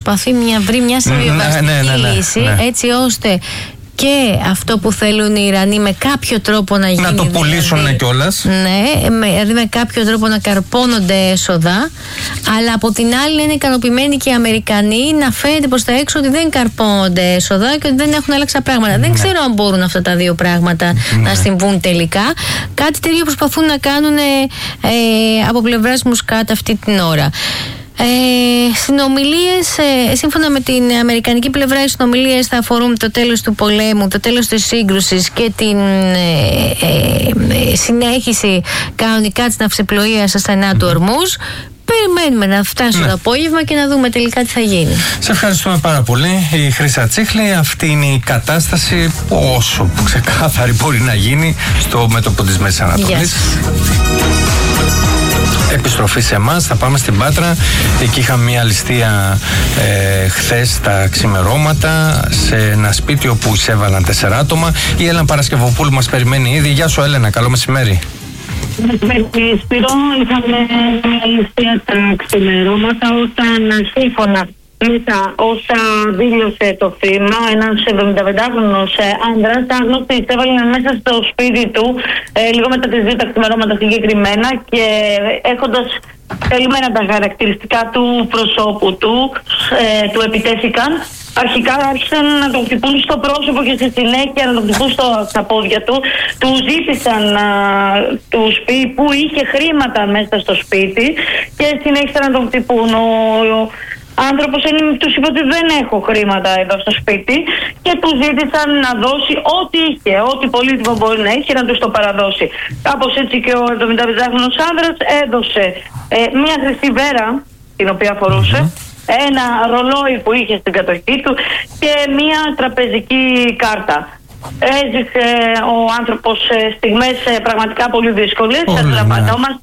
προσπαθεί βρει μια συμβιβαστική λύση, έτσι ώστε και αυτό που θέλουν οι Ιρανοί με κάποιο τρόπο να γίνει. Να το πουλήσουν κιόλας. Ναι, με κάποιο τρόπο να καρπώνονται έσοδα. Αλλά από την άλλη είναι ικανοποιημένοι και οι Αμερικανοί να φαίνεται προς τα έξω ότι δεν καρπώνονται έσοδα και ότι δεν έχουν άλλαξα πράγματα. Δεν ξέρω αν μπορούν αυτά τα δύο πράγματα να συμβούν τελικά. Κάτι τέτοιο προσπαθούν να κάνουν από πλευράς Μουσκάτ αυτή την ώρα. Συνομιλίες, σύμφωνα με την αμερικανική πλευρά, οι συνομιλίες θα αφορούν το τέλος του πολέμου, το τέλος της σύγκρουσης και την συνέχιση κανονικά της ναυσιπλοείας στα στενά του Ορμούζ. Περιμένουμε να φτάσει το απόγευμα και να δούμε τελικά τι θα γίνει. Σε ευχαριστούμε πάρα πολύ, η Χρύσα Τσίχλη. Αυτή είναι η κατάσταση όσο ξεκάθαρη μπορεί να γίνει στο μέτωπο της Μέσης Ανατολής. Επιστροφή σε εμάς, θα πάμε στην Πάτρα. Εκεί είχαμε μια ληστεία χθες τα ξημερώματα σε ένα σπίτι όπου εισέβαλαν 4 άτομα. Η Έλενα Παρασκευοπούλου μας περιμένει ήδη. Γεια σου Έλενα, καλό μεσημέρι. Σπύρο, είχαμε μια ληστεία τα ξημερώματα όταν σύμφωνα με τα όσα δήλωσε το θύμα, ένας 75χρονος άνδρας, άγνωστοι εισέβαλαν μέσα στο σπίτι του λίγο μετά τις 2 τα ξημερώματα συγκεκριμένα και έχοντας καλυμμένα τα χαρακτηριστικά του προσώπου του επιτέθηκαν. Αρχικά άρχισαν να τον χτυπούν στο πρόσωπο και στη συνέχεια να τον χτυπούν στα πόδια του. Του ζήτησαν που είχε χρήματα μέσα στο σπίτι και συνέχισαν να τον χτυπούν. Ο άνθρωπος τους είπε ότι δεν έχω χρήματα εδώ στο σπίτι και του ζήτησαν να δώσει ό,τι είχε, ό,τι πολύτιμο μπορεί να είχε, να τους το παραδώσει. Κάπως έτσι και ο 75χρονος άνδρας έδωσε μια χρυσή βέρα την οποία φορούσε, ένα ρολόι που είχε στην κατοχή του και μια τραπεζική κάρτα. Έζησε ο άνθρωπος στιγμές πραγματικά πολύ δύσκολες, αντιλαμβανόμαστε.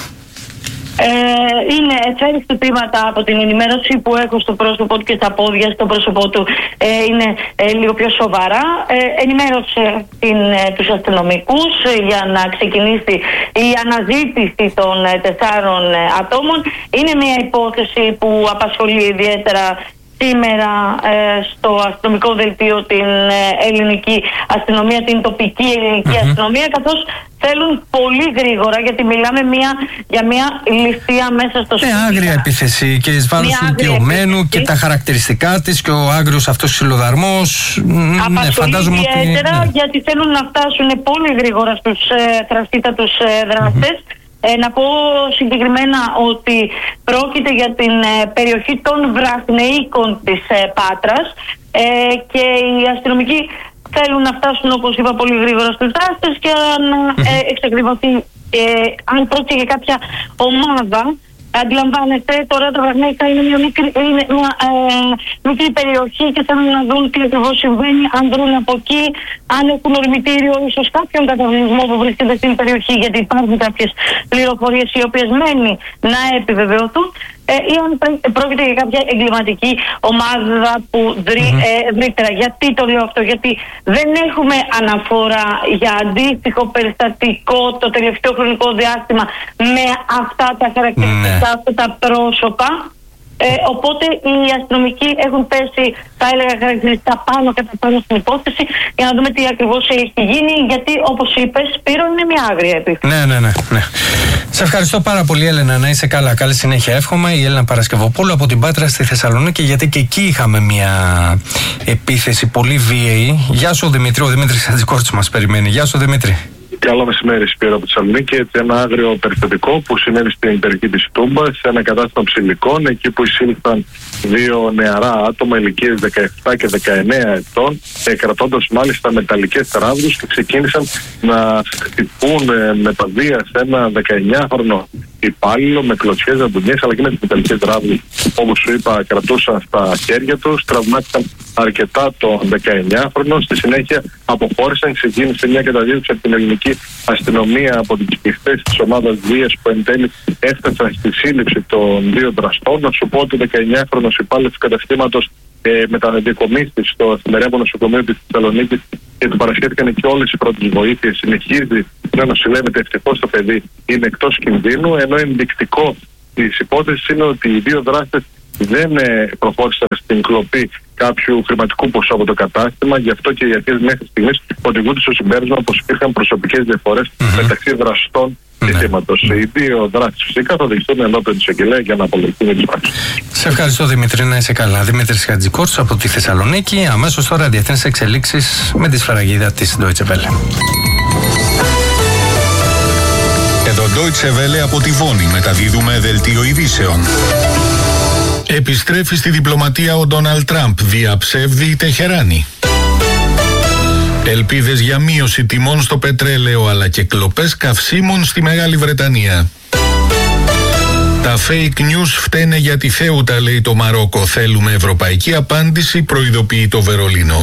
Είναι έφερει χτυπήματα από την ενημέρωση που έχω στο πρόσωπό του και στα πόδια, στο πρόσωπό του είναι λίγο πιο σοβαρά. Ενημέρωσε τους αστυνομικούς για να ξεκινήσει η αναζήτηση των 4 ατόμων. Είναι μια υπόθεση που απασχολεί ιδιαίτερα σήμερα στο αστυνομικό δελτίο την ελληνική αστυνομία, την τοπική ελληνική αστυνομία, καθώς θέλουν πολύ γρήγορα, γιατί μιλάμε για μια ληστεία μέσα στο σπίτι. Άγρια επίθεση και εις βάρος του ηλικιωμένου και τα χαρακτηριστικά της και ο άγριος αυτός ξυλοδαρμός. Απασχολεί ιδιαίτερα γιατί θέλουν να φτάσουν πολύ γρήγορα στους θραστήτατους δράστες. Να πω συγκεκριμένα ότι πρόκειται για την περιοχή των Βραχνεΐκων της Πάτρας και οι αστυνομικοί θέλουν να φτάσουν, όπως είπα, πολύ γρήγορα στους δράστες και να εξακριβωθεί αν πρόκειται για κάποια ομάδα. Αντιλαμβάνεστε, τώρα τα Βραχνέικα είναι μια μικρή περιοχή και θέλουν να δουν τι ακριβώς συμβαίνει, αν βρουν από εκεί, αν έχουν ορμητήριο ίσως κάποιον καταβλισμό που βρίσκεται στην περιοχή, γιατί υπάρχουν κάποιες πληροφορίες οι οποίες μένει να επιβεβαιωθούν, ή αν πρόκειται για κάποια εγκληματική ομάδα που δρεί ευρύτερα. Γιατί το λέω αυτό? Γιατί δεν έχουμε αναφορά για αντίστοιχο περιστατικό το τελευταίο χρονικό διάστημα με αυτά τα χαρακτηριστικά, αυτά τα πρόσωπα. Οπότε οι αστυνομικοί έχουν πέσει, θα έλεγα, χαρακτηριστικά πάνω κατά πάνω στην υπόθεση για να δούμε τι ακριβώς έχει γίνει, γιατί όπως είπες, Σπύρο, είναι μια άγρια επίθεση. Ναι. Σε ευχαριστώ πάρα πολύ, Έλενα, να είσαι καλά. Καλή συνέχεια εύχομαι. Η Έλενα Παρασκευοπούλου από την Πάτρα στη Θεσσαλονίκη, γιατί και εκεί είχαμε μια επίθεση πολύ βίαιη. Γεια σου Δημήτρη, ο Δημήτρης Ατζικόρτης μας περιμένει. Γεια σου Δημήτρη. Καλό μεσημέρι, Σπύρο από τη Θεσσαλονίκη. Ένα άγριο περιστατικό που συνέβη στην περιοχή της Τούμπας, σε ένα κατάστημα ψηλικών, εκεί που εισήλθαν 2 νεαρά άτομα ηλικίες 17 και 19 ετών, κρατώντας μάλιστα μεταλλικές ράβδους, και ξεκίνησαν να χτυπούν με παδία σε ένα 19χρονο υπάλληλο με κλωτσιές, ζαμπονιές αλλά και με τις μεταλλικές ράβδους. Όπως σου είπα, κρατούσαν στα χέρια τους, τραυμάτισαν αρκετά τον 19χρονο. Στη συνέχεια αποχώρησαν, ξεκίνησε μια καταδίωξη από την ελληνική αστυνομία από τις πιστές της ομάδας βίας που εν τέλει έφτασαν στη σύλληψη των 2 δραστών. Να σου πω ότι ο 19χρονος υπάλληλος του καταστήματος μεταδιακομίστη στο εφημερεύω νοσοκομείο της Θεσσαλονίκης και του παρασχέθηκαν και όλες οι πρώτες βοήθειες. Συνεχίζει να νοσηλεύεται, ευτυχώς το παιδί είναι εκτός κινδύνου, ενώ ενδεικτικό της υπόθεσης είναι ότι οι 2 δράστες δεν προχώρησαν στην κλοπή κάποιου χρηματικού ποσού από το κατάστημα. Γι' αυτό και οι αρχές μέχρι στιγμής οδηγούνται στο συμπέρασμα πως υπήρχαν προσωπικές διαφορές μεταξύ δραστών ζητήματος. Οι δύο δράσεις φυσικά θα οδηγηθούν ενώπιον της εισαγγελέα για να απολογηθούν τις πράξεις. Σε ευχαριστώ, Δημήτρη, να είσαι καλά. Δημήτρης Χατζικόρτς από τη Θεσσαλονίκη. Αμέσως τώρα διεθνείς εξελίξεις με τη σφραγίδα της Deutsche Welle. Εδώ Deutsche Welle από τη Βόνη μεταδίδουμε δελτίο ειδήσεων. Επιστρέφει στη διπλωματία ο Ντόναλντ Τραμπ, διαψεύδει η Τεχεράνη. Ελπίδες για μείωση τιμών στο πετρέλαιο αλλά και κλοπές καυσίμων στη Μεγάλη Βρετανία. Τα fake news φταίνε για τη Θέουτα, λέει το Μαρόκο. Θέλουμε ευρωπαϊκή απάντηση, προειδοποιεί το Βερολίνο.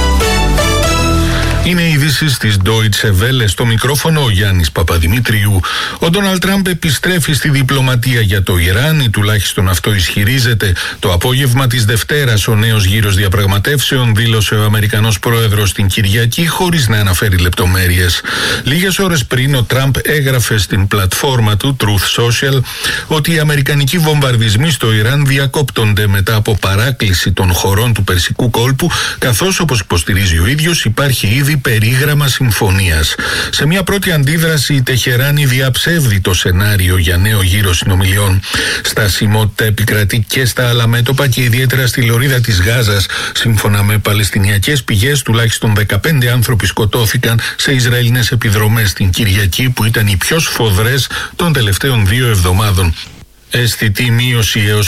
Είναι οι ειδήσεις της Deutsche Welle, στο μικρόφωνο ο Γιάννης Παπαδημήτριου. Ο Ντόναλντ Τραμπ επιστρέφει στη διπλωματία για το Ιράν, ή τουλάχιστον αυτό ισχυρίζεται. Το απόγευμα της Δευτέρας ο νέος γύρος διαπραγματεύσεων, δήλωσε ο Αμερικανός πρόεδρος την Κυριακή, χωρίς να αναφέρει λεπτομέρειες. Λίγες ώρες πριν ο Τραμπ έγραφε στην πλατφόρμα του Truth Social ότι οι αμερικανικοί βομβαρδισμοί στο Ιράν διακόπτονται μετά από παράκληση των χωρών του Περσικού κόλπου, καθώς, όπως υποστηρίζει ο ίδιος, υπάρχει ήδη περίγραμμα συμφωνίας. Σε μια πρώτη αντίδραση η Τεχεράνη διαψεύδει το σενάριο για νέο γύρο συνομιλιών. Στασιμότητα επικρατεί και στα άλλα μέτωπα και ιδιαίτερα στη λωρίδα της Γάζας. Σύμφωνα με παλαιστινιακές πηγές, τουλάχιστον 15 άνθρωποι σκοτώθηκαν σε Ισραηλινές επιδρομές την Κυριακή, που ήταν οι πιο σφοδρές των τελευταίων 2 εβδομάδων. Αισθητή μείωση έως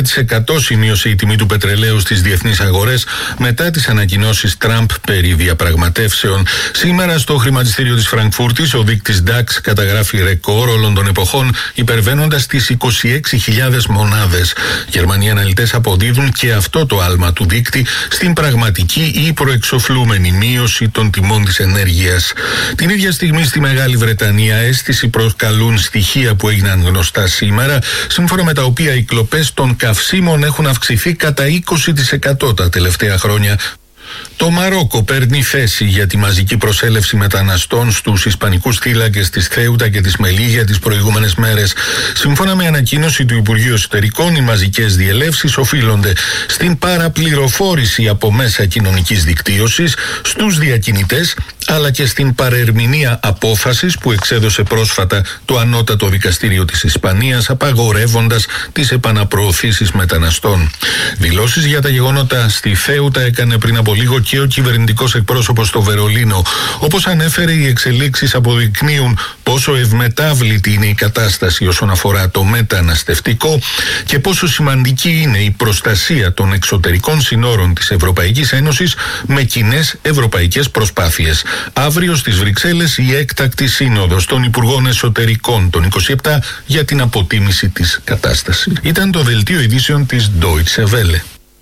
5% σημείωσε η τιμή του πετρελαίου στις διεθνείς αγορές μετά τις ανακοινώσεις Τραμπ περί διαπραγματεύσεων. Σήμερα στο χρηματιστήριο της Φραγκφούρτης ο δείκτης DAX καταγράφει ρεκόρ όλων των εποχών, υπερβαίνοντας τις 26.000 μονάδες. Γερμανοί αναλυτές αποδίδουν και αυτό το άλμα του δείκτη στην πραγματική ή προεξοφλούμενη μείωση των τιμών της ενέργειας. Την ίδια στιγμή στη Μεγάλη Βρετανία αίσθηση προκαλούν στοιχεία που έγιναν γνωστά σήμερα, σύμφωνα με τα οποία οι κλοπές των καυσίμων έχουν αυξηθεί κατά 20% τα τελευταία χρόνια. Το Μαρόκο παίρνει θέση για τη μαζική προσέλευση μεταναστών στους ισπανικούς θύλακες της Θέουτα και της Μελίγια τις προηγούμενες μέρες. Σύμφωνα με ανακοίνωση του Υπουργείου Εσωτερικών, οι μαζικές διελεύσεις οφείλονται στην παραπληροφόρηση από μέσα κοινωνικής δικτύωσης, στους διακινητές, αλλά και στην παρερμηνία απόφασης που εξέδωσε πρόσφατα το Ανώτατο Δικαστήριο της Ισπανίας, απαγορεύοντας τις επαναπροωθήσεις μεταναστών. Δηλώσεις για τα γεγονότα στη Θέουτα έκανε πριν από λίγο και ο κυβερνητικός εκπρόσωπος στο Βερολίνο. Όπως ανέφερε, οι εξελίξεις αποδεικνύουν πόσο ευμετάβλητη είναι η κατάσταση όσον αφορά το μεταναστευτικό και πόσο σημαντική είναι η προστασία των εξωτερικών συνόρων της Ευρωπαϊκής Ένωσης με κοινές ευρωπαϊκές προσπάθειες. Αύριο στις Βρυξέλλες η έκτακτη σύνοδος των Υπουργών Εσωτερικών των 27 για την αποτίμηση της κατάστασης. Ήταν το δελτίο ειδήσεων της Deutsche Welle.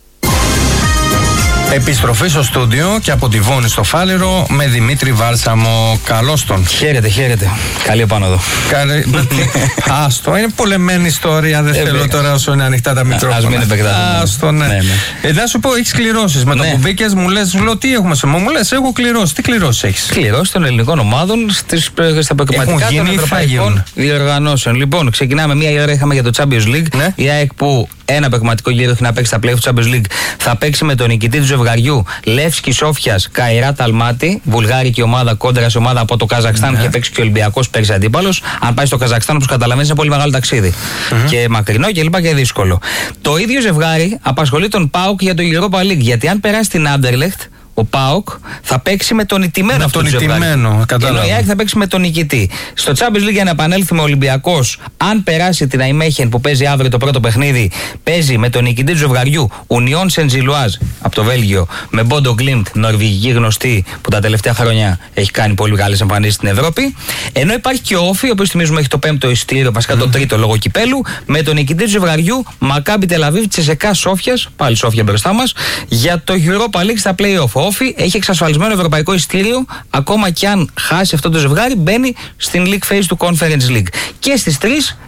Επιστροφή στο στούντιο και από τη Βόνη στο Φάληρο με Δημήτρη Βάλσαμο. Καλώς τον. Χαίρετε. Καλή επάνω Άστο, είναι πολεμένη ιστορία. Δεν θέλω τώρα όσο είναι ανοιχτά τα μικρόφωνα. Ας μην επεκταθούμε. Άστο, ναι. Να σου πω, έχεις κληρώσεις. Με το που μπήκες, μου λέω τι έχουμε σε μου λες, έχω κληρώσει. Τι κληρώσεις έχεις? Κληρώσεις των ελληνικών ομάδων στα προκριματικά των ευρωπαϊκών διοργανώσεων. Λοιπόν, ξεκινάμε. Μία ώρα είχαμε για το Champions League. Ναι. Η ΑΕΚ που ένα παιχνματικό γύρο έχει να παίξει στα play του Champions League θα παίξει με τον νικητή του ζευγαριού Λεύσκι Σόφιας Καϊράτ Αλμάτι, βουλγάρικη ομάδα κόντρα σε ομάδα από το Καζακστάν, και παίξει και ο Ολυμπιακός πέρσι αντίπαλος. Αν πάει στο Καζακστάν, όπως καταλαβαίνεις, είναι πολύ μεγάλο ταξίδι. Και μακρινό και λοιπά και δύσκολο. Το ίδιο ζευγάρι απασχολεί τον ΠΑΟΚ για το Europa League. Γιατί αν περάσει την Άντερλεχτ, ο ΠΑΟΚ θα παίξει με τον ηττημένο αυτού του ζευγάρι. Ενώ η ΑΕΚ θα παίξει με τον νικητή. Στο Champions League, για να επανέλθουμε, ο Ολυμπιακός, αν περάσει την Αϊμέχεν που παίζει αύριο το πρώτο παιχνίδι, παίζει με τον νικητή του ζευγαριού Union Saint-Gilloise από το Βέλγιο, με Bodo Glimt, νορβηγική γνωστή που τα τελευταία χρόνια έχει κάνει πολύ μεγάλες εμφανίσεις στην Ευρώπη. Ενώ υπάρχει και ο Όφι, ο οποίος θυμίζουμε έχει το 5ο εισιτήριο, βασικά το 3ο λόγω κυπέλου, με τον νικητή του ζευγαριού Μακάμπι Τελαβίβ Τσεσεκά Σόφιας, πάλι Σόφια μπροστά μας, για το Europa League στα play-off. Ο Όφι έχει εξασφαλισμένο ευρωπαϊκό εισιτήριο, ακόμα και αν χάσει αυτό το ζευγάρι, μπαίνει στην League Phase του Conference League. Και στις 3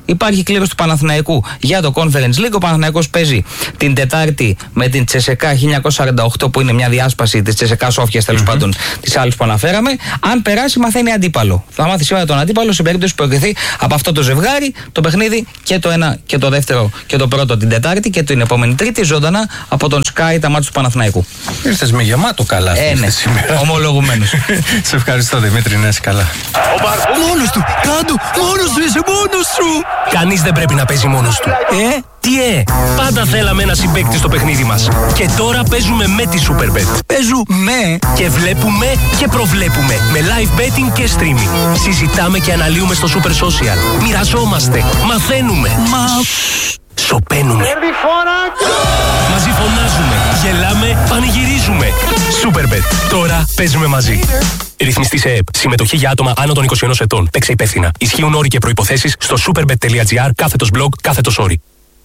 υπάρχει κλήρωση του Παναθηναϊκού για το Conference League. Ο Παναθηναϊκός παίζει την Τετάρτη με την Τσεσεκά 1948, που είναι μια διάσπαση της Τσεσεκά Σόφιας, τέλος πάντων, της άλλης που αναφέραμε. Αν περάσει, μαθαίνει αντίπαλο. Θα μάθει σήμερα τον αντίπαλο σε περίπτωση που προκριθεί από αυτό το ζευγάρι το παιχνίδι και το ένα και το δεύτερο και το πρώτο την Τετάρτη και την επόμενη Τρίτη ζωντανά από τον Sky τα μάτια του Παναθηναϊκού. Ήρθες με γεμάτο καλά ναι, σήμερα. Ομολογουμένος. Σε ευχαριστώ, Δημήτρη, να είσαι καλά. Μόνος του, κάτω, μόνος του, είσαι μόνος σου. Κανείς δεν πρέπει να παίζει μόνος του. Τι πάντα θέλαμε ένα συμπαίκτη στο παιχνίδι μας. Και τώρα παίζουμε με τη Superbet. Παίζουμε και βλέπουμε και προβλέπουμε με live betting και streaming. Συζητάμε και αναλύουμε στο Super Social. Μοιραζόμαστε, μαθαίνουμε. Σοπαίνουμε. Μαζί φωνάζουμε, γελάμε, πανηγυρίζουμε. Superbet. Τώρα παίζουμε μαζί. Ρυθμιστή σε ΕΕΠ. Συμμετοχή για άτομα άνω των 21 ετών. Παίξε υπεύθυνα. Ισχύουν όροι και προϋποθέσεις στο superbet.gr/blog/όροι.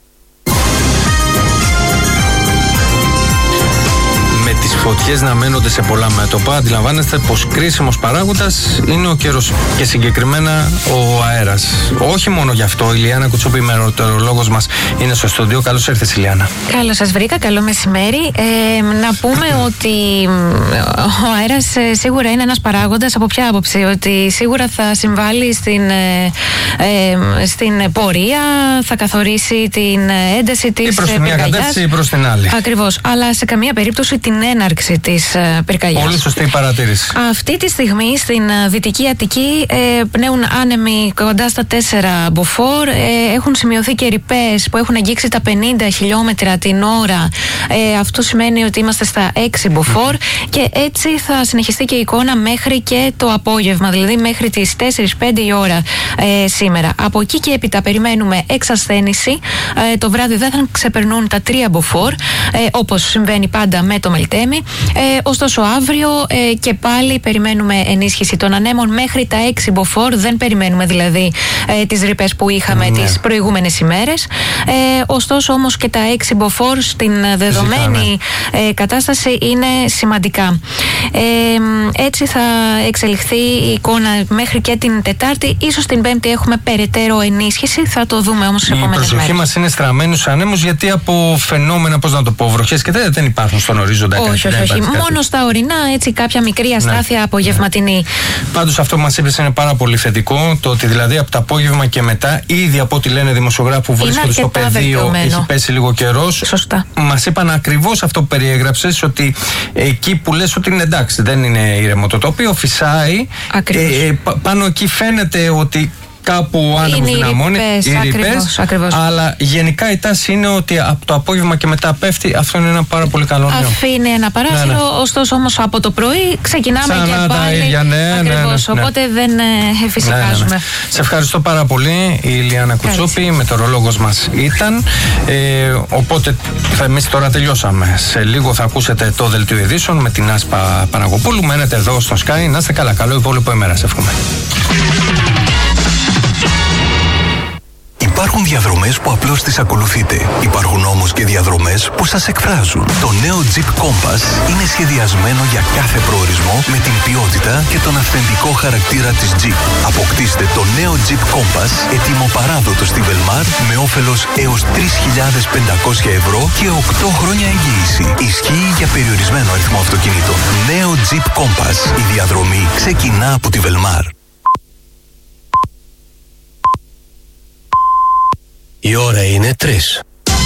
Με τις φωτιές να μένονται σε πολλά μέτωπα, αντιλαμβάνεστε πως κρίσιμος παράγοντας είναι ο καιρός και συγκεκριμένα ο αέρας. Όχι μόνο γι' αυτό, η Ιλιάνα Κουτσούπη, η μεteorolόγος μας, είναι στο στούντιο. Καλώς ήρθες, Ιλιάνα. Καλώς σας βρήκα, καλό μεσημέρι. Να πούμε ότι ο αέρας σίγουρα είναι ένας παράγοντας. Από ποια άποψη? Ότι σίγουρα θα συμβάλλει στην πορεία, θα καθορίσει την ένταση της πυρκαγιάς. Ή προς τη μία κατεύθυνση ή προς την άλλη. Ακριβώς, αλλά σε καμία περίπτωση την έναρξη της πυρκαγιάς. Πολύ σωστή παρατήρηση. Αυτή τη στιγμή στην Δυτική Αττική πνέουν άνεμοι κοντά στα 4 μποφόρ. Έχουν σημειωθεί και ρηπές που έχουν αγγίξει τα 50 χιλιόμετρα την ώρα. Αυτό σημαίνει ότι είμαστε στα 6 μποφόρ και έτσι θα συνεχιστεί και η εικόνα μέχρι και το απόγευμα, δηλαδή μέχρι τις 4-5 η ώρα σήμερα. Από εκεί και έπειτα περιμένουμε εξασθένηση. Το βράδυ δεν θα ξεπερνούν τα 3 μποφόρ, όπως συμβαίνει πάντα με το Μελτέμι. Ωστόσο αύριο και πάλι περιμένουμε ενίσχυση των ανέμων μέχρι τα 6 μποφόρ. Δεν περιμένουμε δηλαδή τις ρηπές που είχαμε τις προηγούμενες ημέρες. Ωστόσο όμως και τα 6 μποφόρ στην δεδομένη κατάσταση είναι σημαντικά. Έτσι θα εξελιχθεί η εικόνα μέχρι και την Τετάρτη. Ίσως την Πέμπτη έχουμε περαιτέρω ενίσχυση. Θα το δούμε όμως στις επόμενες μέρες. Η προσοχή μας είναι στραμμένη στους ανέμους, γιατί από φαινόμενα, πώς να το πω, βροχές και δεν υπάρχουν στον ορίζοντα. Όχι. Μόνο στα ορεινά, έτσι κάποια μικρή αστάθεια απογευματινή. Πάντως αυτό που μας είπες είναι πάρα πολύ θετικό. Το ότι δηλαδή από το απόγευμα και μετά, ήδη από ό,τι λένε δημοσιογράφοι που βρίσκονται στο πεδίο, έχει πέσει λίγο καιρός. Σωστά. Μας είπαν ακριβώς αυτό που περιέγραψες, ότι εκεί που λες ότι είναι εντάξει, δεν είναι ήρεμο το τοπίο, φυσάει. Πάνω εκεί φαίνεται ότι κάπου ο άνεμος δυναμώνει, οι ρηπές, αλλά γενικά η τάση είναι ότι από το απόγευμα και μετά πέφτει. Αυτό είναι ένα πάρα πολύ καλό νέο. Αφήνει ένα παράθυρο, ωστόσο όμως από το πρωί ξεκινάμε ξανά και πάλι. Ακριβώς, οπότε δεν φυσικάζουμε. Σε ευχαριστώ πάρα πολύ. Η Ιλιάνα Κουτσούπη, μεteorolόγος μας ήταν. Οπότε εμείς τώρα τελειώσαμε. Σε λίγο θα ακούσετε το δελτίο ειδήσεων με την Άσπα Παναγοπούλου. Μένετε εδώ στο Sky. Να είστε καλά. Καλό υπόλοιπο ημέρα. Σε εύχομαι. Υπάρχουν διαδρομές που απλώς τις ακολουθείτε. Υπάρχουν όμως και διαδρομές που σας εκφράζουν. Το νέο Jeep Compass είναι σχεδιασμένο για κάθε προορισμό με την ποιότητα και τον αυθεντικό χαρακτήρα της Jeep. Αποκτήστε το νέο Jeep Compass έτοιμο παράδοτο στη Velmar με όφελος έως 3.500 ευρώ και 8 χρόνια εγγύηση. Ισχύει για περιορισμένο αριθμό αυτοκινήτων. Νέο Jeep Compass. Η διαδρομή ξεκινά από τη Velmar. Η ώρα είναι 3.